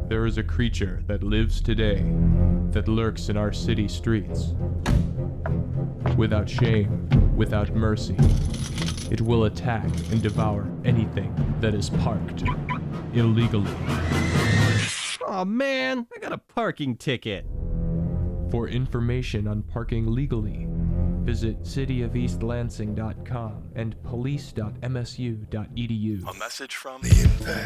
There is a creature that lives today, that lurks in our city streets. Without shame, without mercy, it will attack and devour anything that is parked illegally. Aw, man, I got a parking ticket. For information on parking legally, visit cityofeastlansing.com and police.msu.edu. A message from the Impact.